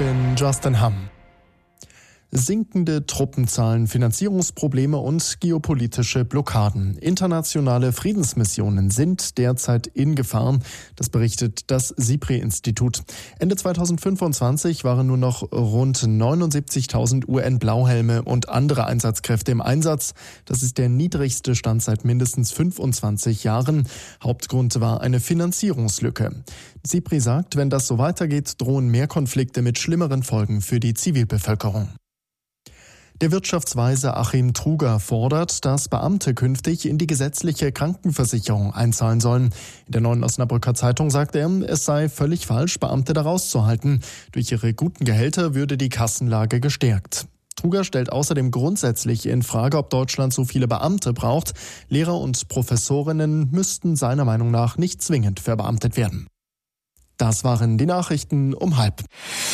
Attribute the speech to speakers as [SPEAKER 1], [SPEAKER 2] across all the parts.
[SPEAKER 1] bin Justin Hamm. Sinkende Truppenzahlen, Finanzierungsprobleme und geopolitische Blockaden. Internationale Friedensmissionen sind derzeit in Gefahr. Das berichtet das SIPRI-Institut. Ende 2025 waren nur noch rund 79.000 UN-Blauhelme und andere Einsatzkräfte im Einsatz. Das ist der niedrigste Stand seit mindestens 25 Jahren. Hauptgrund war eine Finanzierungslücke. SIPRI sagt, wenn das so weitergeht, drohen mehr Konflikte mit schlimmeren Folgen für die Zivilbevölkerung. Der Wirtschaftsweise Achim Truger fordert, dass Beamte künftig in die gesetzliche Krankenversicherung einzahlen sollen. In der Neuen Osnabrücker Zeitung sagt er, es sei völlig falsch, Beamte da rauszuhalten. Durch ihre guten Gehälter würde die Kassenlage gestärkt. Truger stellt außerdem grundsätzlich in Frage, ob Deutschland so viele Beamte braucht. Lehrer und Professorinnen müssten seiner Meinung nach nicht zwingend verbeamtet werden. Das waren die Nachrichten um 12:30.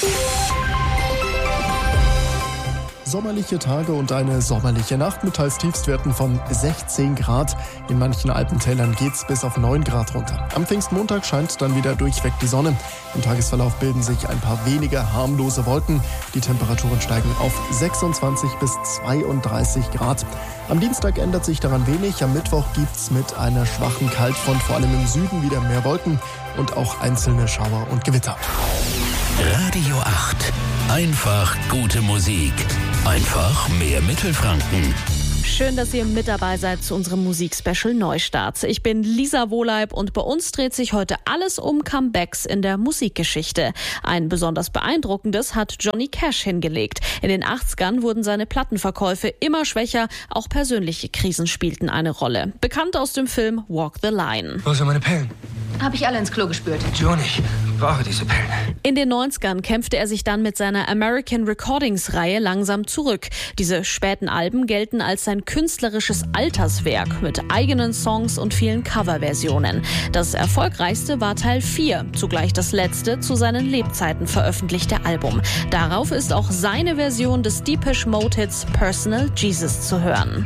[SPEAKER 1] Sommerliche Tage und eine sommerliche Nacht mit teils Tiefstwerten von 16 Grad. In manchen Alpentälern geht's bis auf 9 Grad runter. Am Pfingstmontag scheint dann wieder durchweg die Sonne. Im Tagesverlauf bilden sich ein paar wenige harmlose Wolken. Die Temperaturen steigen auf 26 bis 32 Grad. Am Dienstag ändert sich daran wenig. Am Mittwoch gibt's mit einer schwachen Kaltfront vor allem im Süden wieder mehr Wolken und auch einzelne Schauer und Gewitter.
[SPEAKER 2] Radio 8. Einfach gute Musik. Einfach mehr Mittelfranken.
[SPEAKER 3] Schön, dass ihr mit dabei seid zu unserem Musikspecial Neustart. Ich bin Lisa Wohleib und bei uns dreht sich heute alles um Comebacks in der Musikgeschichte. Ein besonders beeindruckendes hat Johnny Cash hingelegt. In den 80ern wurden seine Plattenverkäufe immer schwächer, auch persönliche Krisen spielten eine Rolle. Bekannt aus dem Film Walk the Line.
[SPEAKER 4] Wo sind meine Pillen?
[SPEAKER 5] Habe ich alle ins Klo gespürt.
[SPEAKER 4] Johnny, ich brauche diese Pillen.
[SPEAKER 3] In den 90ern kämpfte er sich dann mit seiner American Recordings-Reihe langsam zurück. Diese späten Alben gelten als sein künstlerisches Alterswerk mit eigenen Songs und vielen Coverversionen. Das erfolgreichste war Teil 4, zugleich das letzte zu seinen Lebzeiten veröffentlichte Album. Darauf ist auch seine Version des Depeche Mode-Hits Personal Jesus zu hören.